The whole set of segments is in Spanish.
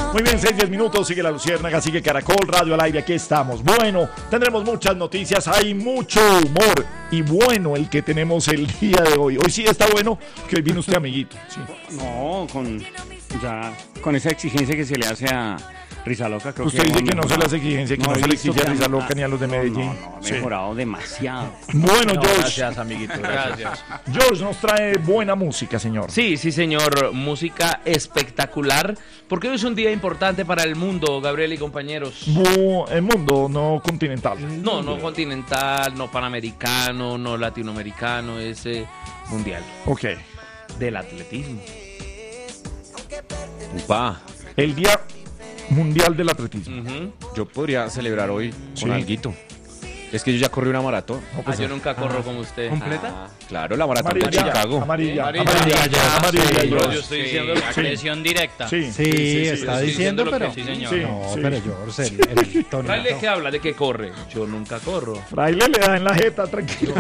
Muy bien, 6-10 minutos, sigue La Luciérnaga, sigue Caracol Radio al aire, aquí estamos. Bueno, tendremos muchas noticias, hay mucho humor y bueno el que tenemos el día de hoy. Hoy sí está bueno, que hoy vino usted, amiguito. Sí. No, con esa exigencia que se le hace a Risa Loca, creo usted que dice que no se le hace exigencia, que no se le exige a Risa Loca ni a los de Medellín. No, ha mejorado demasiado. Bueno, No, George. gracias, amiguito. Gracias. George nos trae buena música, señor. Sí, señor. Música espectacular. Porque hoy es un día importante para el mundo, Gabriel y compañeros. El mundo no continental. No continental, no panamericano, no latinoamericano, es mundial. Ok. Del atletismo. Upa, El Día Mundial del Atletismo. yo podría celebrar hoy Sí. con alguito. Es que yo ya corrí una maratón. No, pues, Yo nunca corro como usted. ¿Completa? Claro, la maratón de amarilla, Chicago. amarilla, Amarilla, George. yo estoy diciendo Agresión directa. Sí, Sí, está estoy diciendo, diciendo lo pero... que sí, señor. Sí. No, pero George, el tono. ¿Fraile qué habla? ¿De qué corre? Yo nunca corro. Fraile le da en la jeta, tranquilo.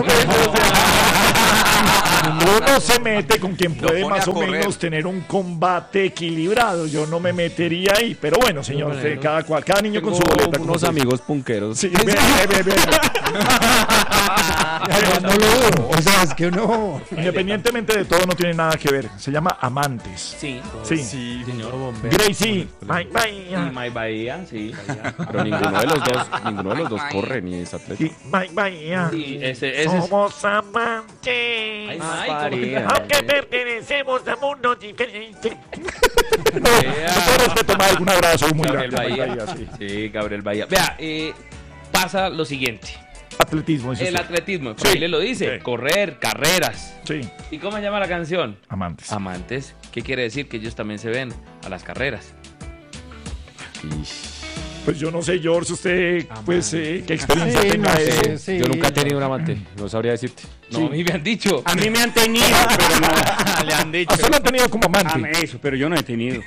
Uno se mete con quien puede pone más a o correr. menos tener un combate equilibrado. Yo no me metería ahí, pero bueno, señor, usted, cada niño con su Tengo boleta. como unos se dice. amigos punqueros. Sí, ve. No lo dudo. O sea, es que uno... Independientemente de todo, no tiene nada que ver. Se llama Amantes. Sí. Sí. Señor. Gracie. Bye, bye. Y My Bahía, sí. Pero ninguno de los dos corre ni es atleta. Y bye, bye. Sí, ese es. Somos amantes. Ay, Mike, Aunque pertenecemos a mundos diferentes. No, todo respeto, Mike, un abrazo muy Gabriel grande. Bahía. Mike Bahía, sí. Sí, Gabriel Bahía. Vea, pasa lo siguiente. Atletismo, dice El usted. atletismo, Sí. Fraile lo dice, Sí. correr, carreras. Sí, ¿Y cómo se llama la canción? amantes. Amantes. ¿Qué quiere decir? Que ellos también se ven a las carreras. Pues yo no sé, George, usted, pues, qué experiencia Sí, tenga no eso. sé, sí. Yo nunca he tenido un amante, no sabría decirte. No, a mí me han dicho. A mí me han tenido, pero no. Le han dicho. ¿A usted lo han tenido como amante? Eso, pero yo no he tenido.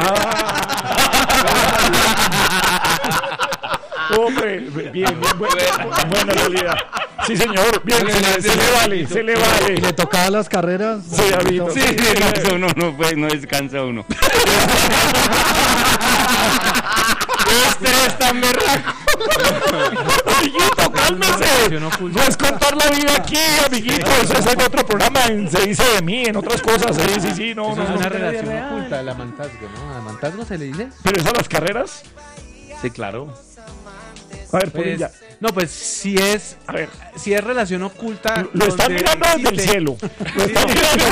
Hombre, bien, buena realidad. Sí, señor, bien, se le vale. ¿Y le tocaba las carreras? Sí, David. Sí, eso no descansa uno. Estrés tan berraco. Amiguito, cálmese. No es contar la vida aquí, amiguito. Eso es en otro programa, se dice de mí, en otras cosas. Sí, no. Es una relación oculta, el amantazgo, ¿no? ¿Amantazgo se le dice? ¿Pero es a las carreras? Sí, claro. A ver, Pues, Polilla. no, pues si es A ver, relación oculta. lo están donde mirando desde el existe- cielo. Lo están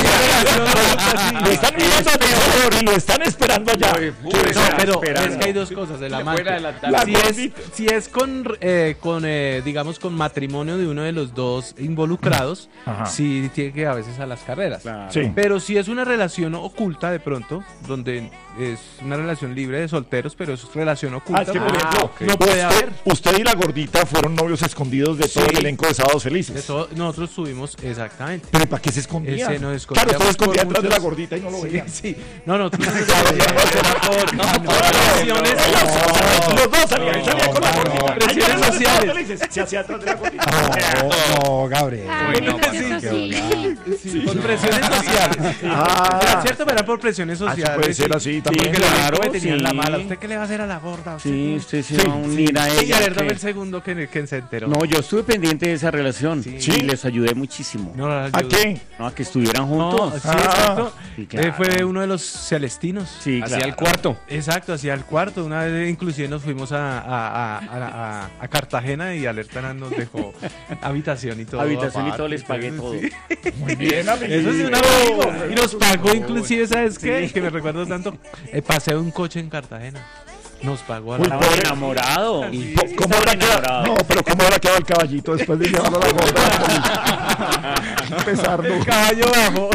mirando desde el cielo y lo están esperando allá. No, pero es que hay dos cosas, el amante. La Si es, gordita. si es digamos, con matrimonio de uno de los dos involucrados, Ajá. sí tiene que ir a veces a las carreras. Sí. Pero si es una relación oculta de pronto, donde es una relación libre de solteros, pero es relación oculta, Es que, por ejemplo, no puede haber. usted y la gordita fueron novios escondidos de todo Sí. el elenco de Sábados De Felices. todo- nosotros tuvimos, exactamente. ¿Pero para qué se escondía? Ese nos Claro, escondíamos todo escondía por detrás de la muchos- gordita y no lo veía. Sí, no, nosotros nos escondíamos relaciones. Los dos salían con la gordita. Presiones Ahí eran sociales. felices. Se hacía atrás de la gordita. No, Gabriel. Bueno, Sí, por presiones sociales. Era cierto, pero era por presiones sociales. puede ser así también. Porque Claro, me tenían la sí. mala. ¿Usted qué le va a hacer a la gorda? Sí, usted se va a unir a Y ella. a ver, dame que- el segundo que se enteró. No, yo estuve pendiente de esa relación Sí. y les ayudé muchísimo. No, ¿A qué? No, a que estuvieran No, juntos. sí, exacto. Sí, claro. Fue uno de los celestinos. Sí, Hacia claro. el cuarto. Exacto, hacia el cuarto. Una vez inclusive nos fuimos a Cartagena y Alerta nos dejó habitación y todo. Habitación y aparte, todo, les pagué entonces, todo. sí. Muy bien, amiguito. Eso es un amigo. Y nos pagó inclusive, ¿sabes qué? Que me recuerdo tanto. El paseo de un coche en Cartagena. Nos pagó a la Uy, Estaba enamorado. ¿Cómo habrá quedado? No, pero ¿cómo habrá quedado el caballito después de llevarlo a la gorda? Empezar, El caballo bajo.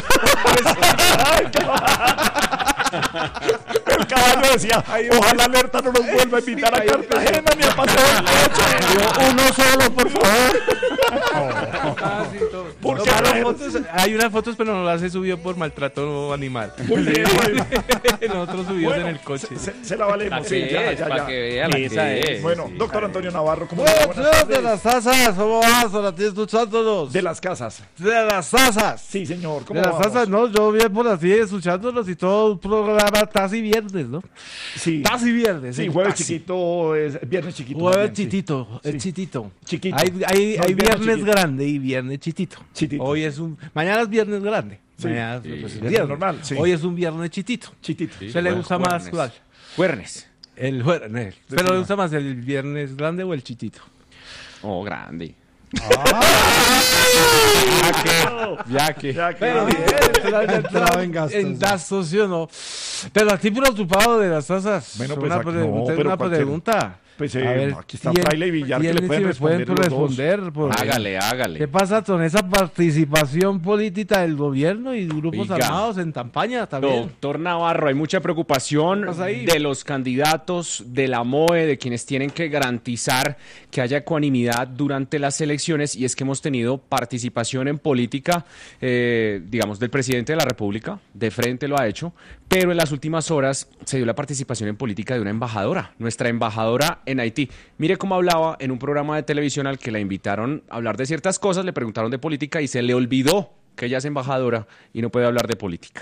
El caballo decía, ojalá Alerta no nos vuelva a invitar a Cartagena ni a paseo del coche. Uno solo, por favor. ¿Por qué Tomaron no? fotos, hay unas fotos, pero no las he subido por maltrato animal. Muy bien, Nosotros subidos bueno, en el coche. se la valemos, sí, ya, ya, para ya. que vea la Esa que es. es. Bueno, doctor Antonio Navarro, ¿cómo Buenas le va? Buenas tardes, de tardes. las tasas, ¿cómo vas? Ahora estoy escuchándolos. De las casas. De las tasas. Sí, señor, ¿cómo De las vamos? tasas, no, yo bien por así escuchándolos y todo el programa está así bien viernes, ¿no? Sí. Taxi viernes. Sí, el jueves taxi. chiquito, viernes chiquito. Jueves también, sí. chitito, el Sí. chitito. Chiquito. Hay No, viernes viernes chiquito. grande y viernes chitito. Chitito. Hoy es mañana es viernes grande. Sí. Mañana Sí. pues, es Viernes viernes. normal, sí. Hoy es un viernes chitito. Chitito. Sí. ¿Se le gusta más Juernes. cuál? Juernes. El jueves. ¿Pero le gusta más el viernes grande o el chitito? Oh, grande. Ya que. Pero bien, Entraba en gastos. en gastos, ¿sí o no? Pero a ti preocupado de las tasas. Bueno, Una pues, aquí- no, pregunta, pero una cualquier- pregunta. Pues A ver, aquí está ¿quién- Fraile y Villar que quién le sí pueden me pueden responder los dos. responder? Por- Hágale. ¿Qué pasa con esa participación política del gobierno y grupos Oiga. armados en campaña también? Doctor Navarro, hay mucha preocupación ¿Qué pasa ahí? de los candidatos, de la MOE, de quienes tienen que garantizar que haya ecuanimidad durante las elecciones, y es que hemos tenido participación en política, digamos, del presidente de la República, de frente lo ha hecho, pero en las últimas horas se dio la participación en política de una embajadora, nuestra embajadora en Haití. Mire cómo hablaba en un programa de televisión al que la invitaron a hablar de ciertas cosas, le preguntaron de política y se le olvidó que ella es embajadora y no puede hablar de política.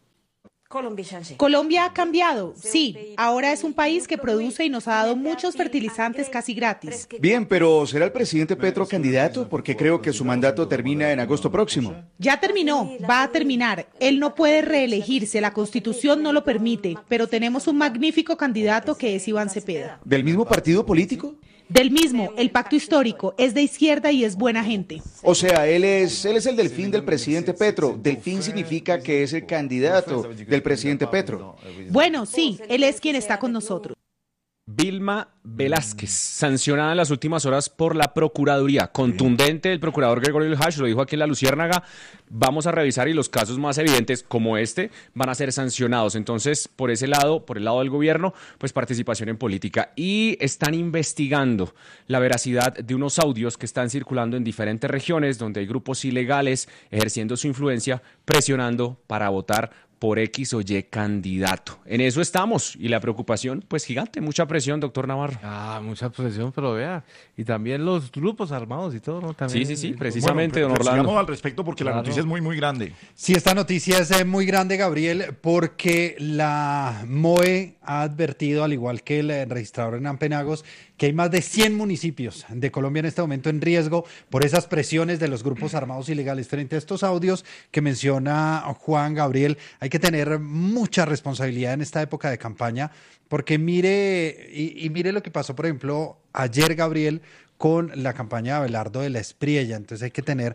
Colombia ha cambiado, sí. Ahora es un país que produce y nos ha dado muchos fertilizantes casi gratis. Bien, pero ¿será el presidente Petro candidato? Porque creo que su mandato termina en agosto próximo. Ya terminó, va a terminar. Él no puede reelegirse, la Constitución no lo permite, pero tenemos un magnífico candidato que es Iván Cepeda. ¿Del mismo partido político? Del mismo, el pacto histórico, es de izquierda y es buena gente. O sea, él es el delfín del presidente Petro. Delfín significa que es el candidato del presidente Petro. Bueno, sí, él es quien está con nosotros. Vilma Velázquez, sancionada en las últimas horas por la Procuraduría. Contundente el procurador Gregorio Hash, lo dijo aquí en La Luciérnaga. Vamos a revisar y los casos más evidentes, como este, van a ser sancionados. Entonces, por ese lado, por el lado del gobierno, pues participación en política. Y están investigando la veracidad de unos audios que están circulando en diferentes regiones, donde hay grupos ilegales ejerciendo su influencia, presionando para votar por X o Y candidato. En eso estamos, y la preocupación, pues gigante, mucha presión, doctor Navarro. Mucha presión, pero vea. Y también los grupos armados y todo, ¿no? También, Sí, precisamente, don Bueno, Orlando. sigamos al respecto porque la Claro. noticia es muy, muy grande. Sí, esta noticia es muy grande, Gabriel, porque la MOE ha advertido, al igual que el registrador en Ampenagos, que hay más de 100 municipios de Colombia en este momento en riesgo por esas presiones de los grupos armados ilegales. Frente a estos audios que menciona Juan Gabriel, hay que tener mucha responsabilidad en esta época de campaña, porque mire, y mire lo que pasó, por ejemplo, ayer, Gabriel, con la campaña de Abelardo de la Espriella. Entonces hay que tener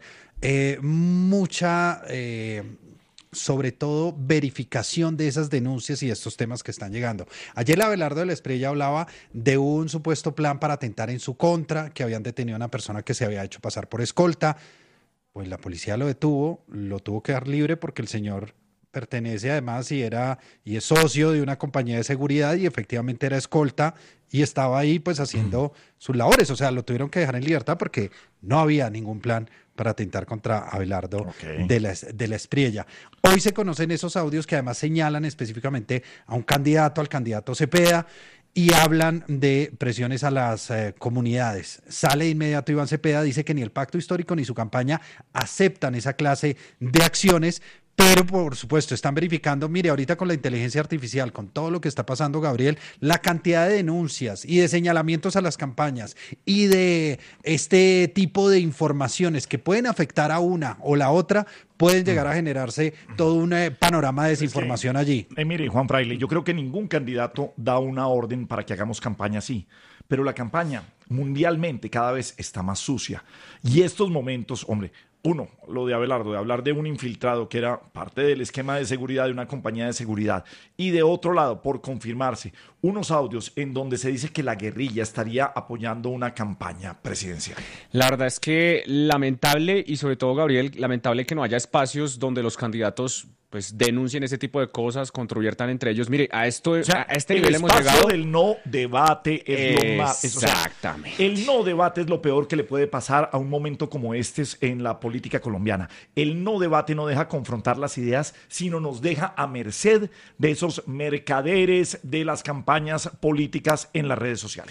mucha, sobre todo, verificación de esas denuncias y de estos temas que están llegando. Ayer Abelardo de la Espriella hablaba de un supuesto plan para atentar en su contra, que habían detenido a una persona que se había hecho pasar por escolta. Pues la policía lo detuvo, lo tuvo que dar libre porque el señor pertenece además y es socio de una compañía de seguridad y efectivamente era escolta y estaba ahí pues haciendo sus labores. O sea, lo tuvieron que dejar en libertad porque no había ningún plan para atentar contra Abelardo de la Espriella. Hoy se conocen esos audios que además señalan específicamente a un candidato, al candidato Cepeda, y hablan de presiones a las comunidades. Sale de inmediato Iván Cepeda, dice que ni el pacto histórico ni su campaña aceptan esa clase de acciones, pero por supuesto están verificando, mire, ahorita con la inteligencia artificial, con todo lo que está pasando, Gabriel, la cantidad de denuncias y de señalamientos a las campañas y de este tipo de informaciones que pueden afectar a una o la otra, pueden llegar a generarse todo un panorama de desinformación allí. Mire, Juan Fraile, yo creo que ningún candidato da una orden para que hagamos campaña así, pero la campaña mundialmente cada vez está más sucia. Y estos momentos, hombre, uno, lo de Abelardo, de hablar de un infiltrado que era parte del esquema de seguridad de una compañía de seguridad. Y de otro lado, por confirmarse, unos audios en donde se dice que la guerrilla estaría apoyando una campaña presidencial. La verdad es que lamentable, y sobre todo, Gabriel, lamentable que no haya espacios donde los candidatos pues denuncien ese tipo de cosas, controviertan entre ellos. Mire, a este nivel hemos llegado. El no debate es lo más. Exactamente. El no debate es lo peor que le puede pasar a un momento como este en la política colombiana. El no debate no deja confrontar las ideas, sino nos deja a merced de esos mercaderes de las campañas políticas en las redes sociales.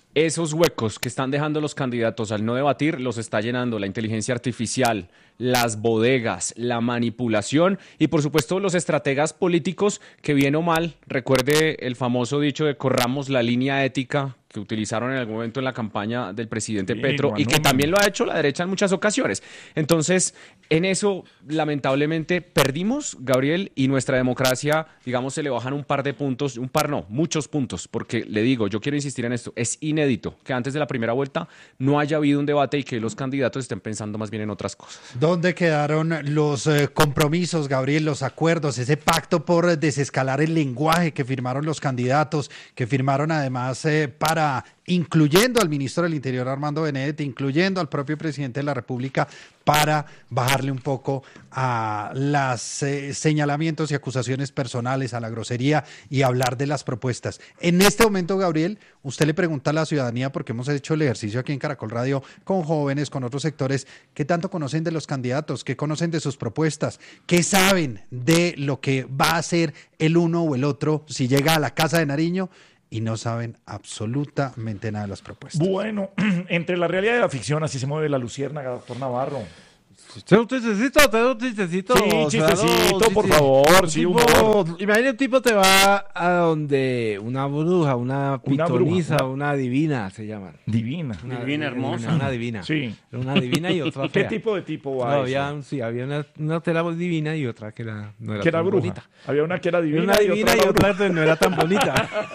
Esos huecos que están dejando los candidatos al no debatir los está llenando la inteligencia artificial, las bodegas, la manipulación y por supuesto los estrategas políticos que bien o mal, recuerde el famoso dicho de corramos la línea ética que utilizaron en algún momento en la campaña del presidente Petro y que también lo ha hecho la derecha en muchas ocasiones. Entonces, en eso lamentablemente perdimos, Gabriel, y nuestra democracia, digamos, se le bajan un par de puntos, muchos puntos, porque le digo, yo quiero insistir en esto, es inédito que antes de la primera vuelta no haya habido un debate y que los candidatos estén pensando más bien en otras cosas. ¿Dónde quedaron los compromisos, Gabriel, los acuerdos, ese pacto por desescalar el lenguaje que firmaron los candidatos, que firmaron además incluyendo al ministro del Interior Armando Benedetti, incluyendo al propio presidente de la República, para bajarle un poco a los señalamientos y acusaciones personales, a la grosería y hablar de las propuestas? En este momento, Gabriel, usted le pregunta a la ciudadanía, porque hemos hecho el ejercicio aquí en Caracol Radio con jóvenes, con otros sectores, ¿qué tanto conocen de los candidatos? ¿Qué conocen de sus propuestas? ¿Qué saben de lo que va a hacer el uno o el otro si llega a la Casa de Nariño? Y no saben absolutamente nada de las propuestas. Bueno, entre la realidad y la ficción, así se mueve la luciérnaga, doctor Navarro. ¿Tengo un chistecito? Sí, chistecito, por favor. Sí, imagina un tipo te va a donde una bruja, una pitonisa, una divina se llaman. Divina. Una divina hermosa. Una divina. Sí. Una divina y otra fea. ¿Qué tipo de tipo va No, eso? había una que era divina y otra que no era Que era tan bruja. bonita. Había una que era divina, Una divina y otra bruja. que no era tan bonita.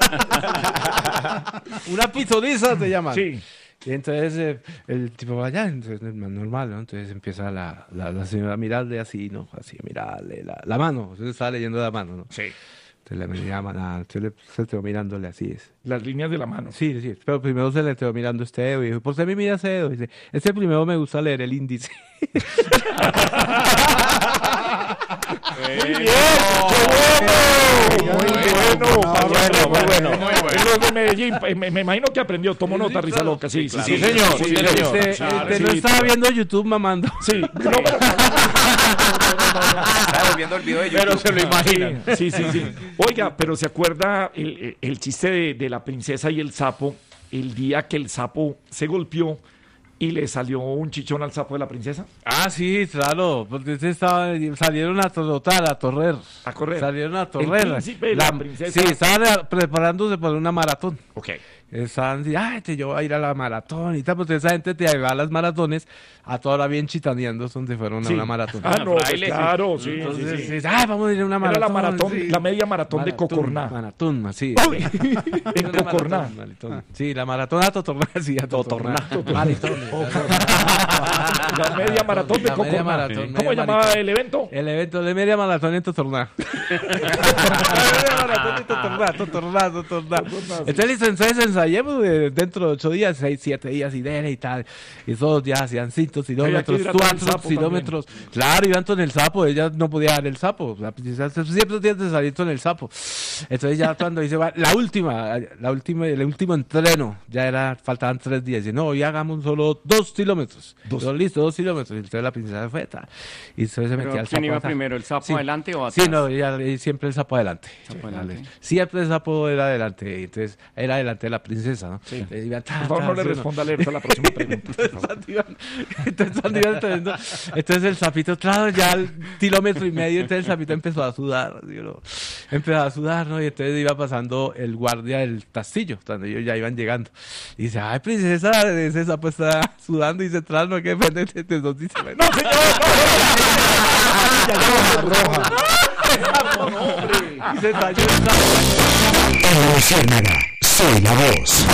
Una pitonisa se llaman. Sí. Y entonces el tipo va allá, entonces es más normal, ¿no? Entonces empieza la señora a mirarle así, ¿no? Así, a mirarle la mano. Entonces estaba leyendo la mano, ¿no? Sí. Entonces le llama, se quedó mirándole así. Las líneas de la mano. Sí, pero primero se le quedó mirando este dedo y dijo, ¿por qué me mira ese dedo? Y dice, ese primero me gusta leer el índice. Muy bien, muy bueno. Los de Medellín, me imagino que aprendió, tomó nota, risa loca, sí, Claro. sí, señor. Sí, señor. Este no estaba viendo YouTube mamando. Sí, no, pero... Estaba viendo el video de YouTube. Pero se lo imaginan. Sí. Oiga, pero ¿se acuerda el chiste de la princesa y el sapo? El día que el sapo se golpeó y le salió un chichón al sapo de la princesa. Ah, sí, claro, porque salieron a trotar, a correr. A correr. Salieron a correr. El príncipe y la princesa. Sí, estaban preparándose para una maratón. Ok. Estaban diciendo, yo voy a ir a la maratón y tal, pues esa gente te va a las maratones a toda hora bien chitaneando donde fueron a una maratón. Ah, no, pues Fraile, claro, sí. Entonces, vamos a ir a una maratón. Era la maratón, sí. la media maratón de Cocorná. Maratón, sí. En Cocorná. Sí, la maratón a Totorná, sí, a Totorná. La media maratón de La media Cocorná. maratón, ¿Cómo media llamaba maratón. el evento? El evento de media maratón en Totorná. Media maratón en Totorná. Entonces ensayemos dentro de 8 días, 6, 7 días y tal. Y esos 2 días hacían 5 kilómetros, hidratar el 4 sapo kilómetros. Claro, iban con el sapo, ella no podía dar el sapo. La princesa siempre tiene que salir con el sapo. Entonces ya cuando dice, el último entreno, faltaban 3 días. Dice, no, hoy hagamos solo 2 kilómetros. Listo, 2 kilómetros. Y entonces la princesa fue, y entonces se metía el sapo. ¿Quién iba primero, el sapo Sí. adelante o atrás? Sí, no, siempre el sapo adelante. Siempre el sapo era adelante. Entonces era adelante de la princesa, ¿no? Sí. Iba, Por favor, no le responda alerta a la próxima pregunta. Entonces el sapito, claro, ya al kilómetro y medio, entonces el sapito empezó a sudar, ¿sí, no? Empezó a sudar, ¿no? Y entonces iba pasando el guardia del castillo, cuando ellos ya iban llegando. Y dice, ay, princesa, ese sapo está sudando y se trae, no, que depende de dos dice, no, señor, y se talló el sapo. En la Luciérnaga, soy la voz.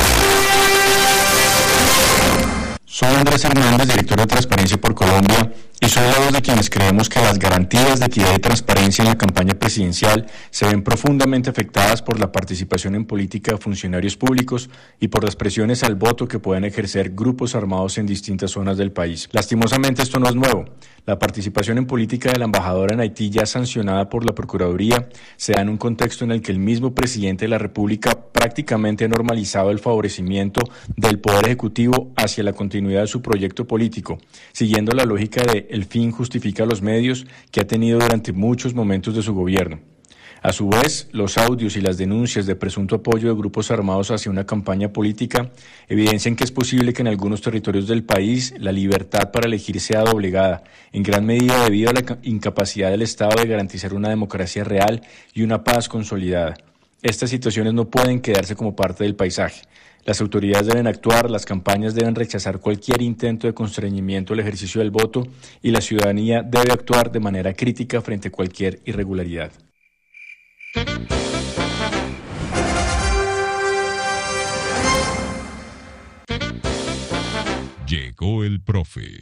Soy Andrés Hernández, director de Transparencia por Colombia, y soy la voz de quienes creemos que las garantías de equidad y transparencia en la campaña presidencial se ven profundamente afectadas por la participación en política de funcionarios públicos y por las presiones al voto que pueden ejercer grupos armados en distintas zonas del país. Lastimosamente esto no es nuevo. La participación en política de la embajadora en Haití, ya sancionada por la Procuraduría, se da en un contexto en el que el mismo presidente de la República prácticamente ha normalizado el favorecimiento del Poder Ejecutivo hacia la continuidad de su proyecto político, siguiendo la lógica de el fin justifica los medios que ha tenido durante muchos momentos de su gobierno. A su vez, los audios y las denuncias de presunto apoyo de grupos armados hacia una campaña política evidencian que es posible que en algunos territorios del país la libertad para elegir sea doblegada, en gran medida debido a la incapacidad del Estado de garantizar una democracia real y una paz consolidada. Estas situaciones no pueden quedarse como parte del paisaje. Las autoridades deben actuar, las campañas deben rechazar cualquier intento de constreñimiento al ejercicio del voto y la ciudadanía debe actuar de manera crítica frente a cualquier irregularidad. Llegó el profe.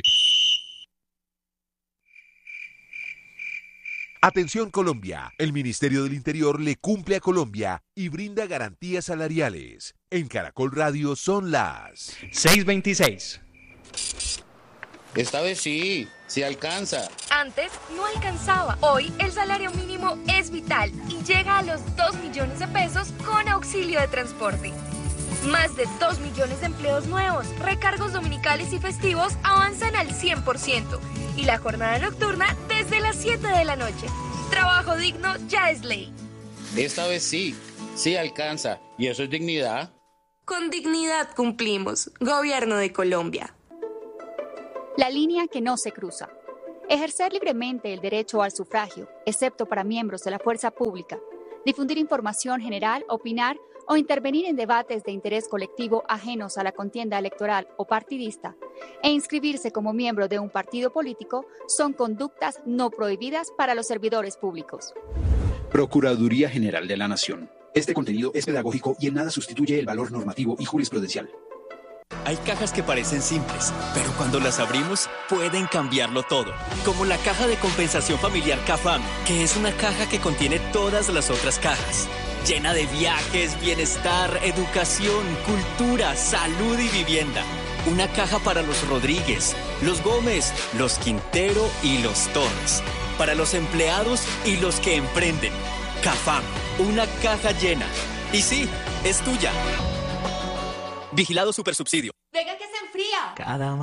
Atención Colombia, el Ministerio del Interior le cumple a Colombia y brinda garantías salariales. En Caracol Radio son las 6:26. Esta vez sí alcanza. Antes no alcanzaba. Hoy el salario mínimo es vital y llega a los 2 millones de pesos con auxilio de transporte. Más de 2 millones de empleos nuevos, recargos dominicales y festivos avanzan al 100% y la jornada nocturna desde las 7 de la noche. Trabajo digno ya es ley. Esta vez sí alcanza. ¿Y eso es dignidad? Con dignidad cumplimos. Gobierno de Colombia. La línea que no se cruza. Ejercer libremente el derecho al sufragio, excepto para miembros de la fuerza pública. Difundir información general, opinar o intervenir en debates de interés colectivo ajenos a la contienda electoral o partidista, e inscribirse como miembro de un partido político son conductas no prohibidas para los servidores públicos. Procuraduría General de la Nación. Este contenido es pedagógico y en nada sustituye el valor normativo y jurisprudencial. Hay cajas que parecen simples, pero cuando las abrimos pueden cambiarlo todo. Como la caja de compensación familiar CAFAM, que es una caja que contiene todas las otras cajas. Llena de viajes, bienestar, educación, cultura, salud y vivienda. Una caja para los Rodríguez, los Gómez, los Quintero y los Torres. Para los empleados y los que emprenden. CAFAM, una caja llena. Y sí, es tuya. Vigilado Supersubsidio. Venga que se enfría. Cada